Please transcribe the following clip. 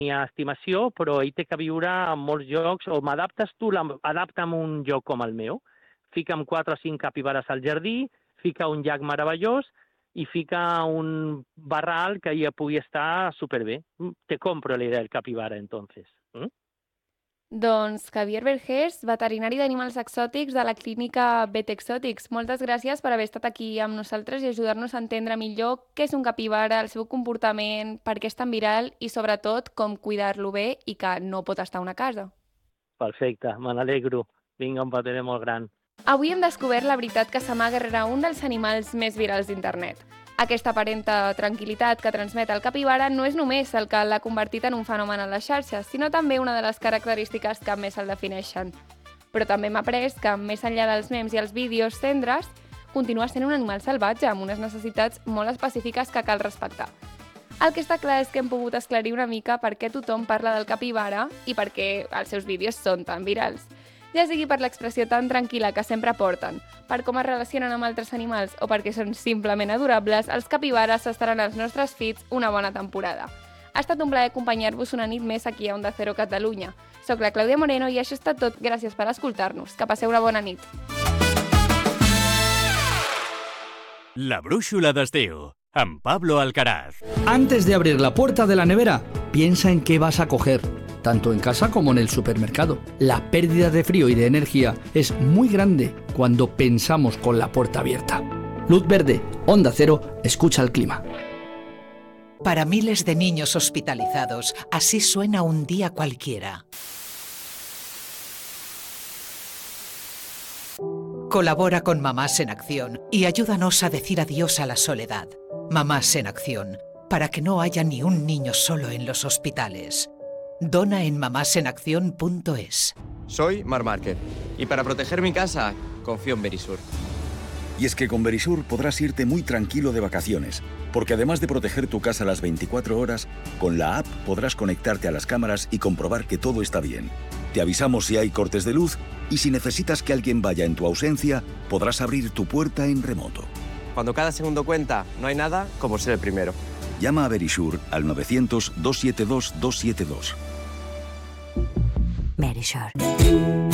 estimació, però ell té que viure en molts llocs, o m'adaptes tu, adapta'm un lloc com el meu, fica'm 4 o 5 capibares al jardí, fica un llac meravellós i fica un barral que ja pugui estar superbé. Te compro la idea del capibara, entonces. Doncs Javier Vergés, veterinari d'animals exòtics de la clínica Vet Exotics. Moltes gràcies per haver estat aquí amb nosaltres i ajudar-nos a entendre millor què és un capibara, el seu comportament, per què és tan viral i, sobretot, com cuidar-lo bé i que no pot estar a una casa. Perfecte, me n'alegro. Vinga, un petó molt gran. Avui hem descobert la veritat que s'amaga rere un dels animals més virals d'internet. Aquesta aparenta tranquil·litat que transmet el capibara no és només el que l'ha convertit en un fenomen a les xarxes, sinó també una de les característiques que més el defineixen. Però també hem après que, més enllà dels memes i els vídeos tendres, continua sent un animal salvatge amb unes necessitats molt específiques que cal respectar. El que està clar és que hem pogut esclarir una mica per què tothom parla del capibara i per què els seus vídeos són tan virals. Ja sigui per l'expressió tan tranquil·la que sempre porten, per com es relacionen amb altres animals o perquè són simplement adorables, els capibares estaran als nostres feeds una bona temporada. Ha estat un plaer acompanyar-vos una nit més aquí a Onda Cero Catalunya. Soc la Clàudia Moreno i això ha estat tot. Gràcies per escoltar-nos. Que passeu una bona nit. La brúixola d'estiu, amb Pablo Alcaraz. Antes de abrir la puerta de la nevera, piensa en qué vas a coger, tanto en casa como en el supermercado. La pérdida de frío y de energía es muy grande cuando pensamos con la puerta abierta. Luz verde, Onda Cero, escucha el clima. Para miles de niños hospitalizados, así suena un día cualquiera. Colabora con Mamás en Acción y ayúdanos a decir adiós a la soledad. Mamás en Acción, para que no haya ni un niño solo en los hospitales. Dona en mamásenacción.es. Soy Marc Márquez y para proteger mi casa confío en Verisur. Y es que con Verisur podrás irte muy tranquilo de vacaciones, porque además de proteger tu casa las 24 horas, con la app podrás conectarte a las cámaras y comprobar que todo está bien. Te avisamos si hay cortes de luz y si necesitas que alguien vaya en tu ausencia, podrás abrir tu puerta en remoto. Cuando cada segundo cuenta, no hay nada como ser el primero. Llama a Verisur al 900-272-272. Verisur.